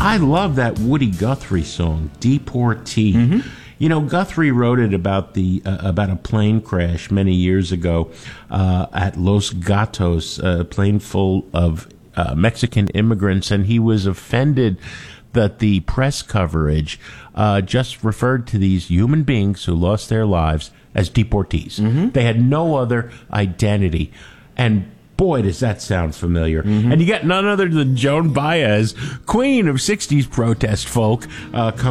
I love that Woody Guthrie song, Deportee. You know, Guthrie wrote it about a plane crash many years ago at Los Gatos, a plane full of Mexican immigrants, and he was offended that the press coverage just referred to these human beings who lost their lives as deportees. They had no other identity. And boy, does that sound familiar. And you got none other than Joan Baez, queen of 60s protest folk, coming